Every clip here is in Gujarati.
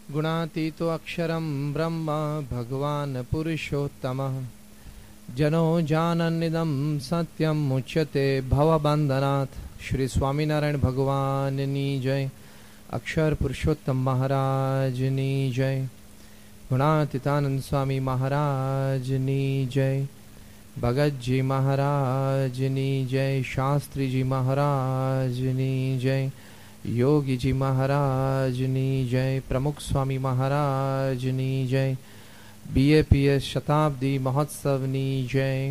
गुणातीतो अक्षरं ब्रह्म भगवान् पुरुषोत्तमः जनो जानन्निदं सत्यं मुच्यते भवबंधनात्। श्री स्वामीनारायण भगवाननी जय। अक्षर पुरुषोत्तम महाराजनी जय। गुणातीतानंद स्वामी महाराजनी जय। भगतजी महाराजनी जय। शास्त्री जी महाराजनी जय। योगी जी महाराजनी जय। प्रमुख स्वामी महाराजनी जय। BAPS शताब्दी महोत्सवनी जय।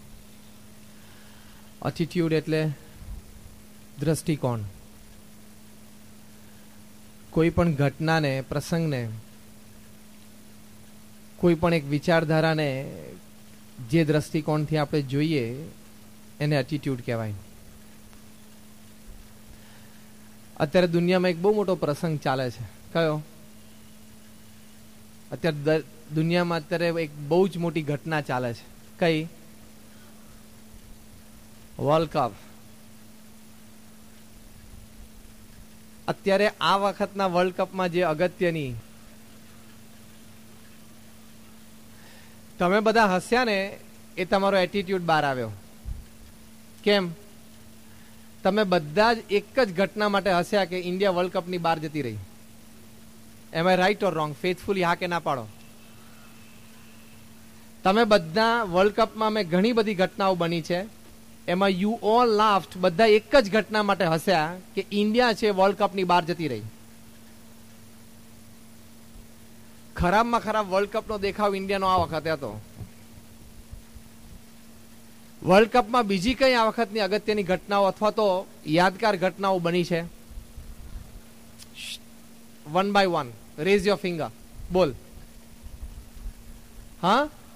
एटीट्यूड એટલે દ્રષ્ટિકોણ. કોઈ પણ ઘટનાને, પ્રસંગને, કોઈ પણ એક વિચારધારાને જે દ્રષ્ટિકોણથી આપણે જોઈએ એને એટીટ્યુડ કહેવાય. અત્યારે દુનિયામાં એક બહુ મોટો પ્રસંગ ચાલે છે. કયો? અત્યારે દુનિયામાં અત્યારે એક બહુ જ મોટી ઘટના ચાલે છે. કઈ? World cup. અત્યારે આ વખતના વર્લ્ડ કપમાં જે અગત્યની, તમે બધા હસ્યા ને એ તમારો એટીટ્યુડ બહાર આવ્યો. કેમ? તમે બધા જ એક જ ઘટના માટે હસ્યા કે ઇન્ડિયા વર્લ્ડ કપની બહાર જતી રહી. એમ I right or wrong? Faithfully હા કે ના પાડો. તમે બધા વર્લ્ડ કપમાં મેં ઘણી બધી ઘટનાઓ બની છે, એમાં યુ ઓલ લાફ્ડ, બધા એક જ ઘટના માટે હસ્યા કે ઇન્ડિયા છે વર્લ્ડ કપની બહાર જતી રહી. ખરાબમાં ખરાબ વર્લ્ડ કપનો દેખાવ ઇન્ડિયાનો આ વખતે હતો. વર્લ્ડ કપમાં બીજી કઈ આ વખતની અગત્યની ઘટનાઓ અથવા તો યાદગાર ઘટનાઓ બની છે? One by one rays your finger. બોલ. હા,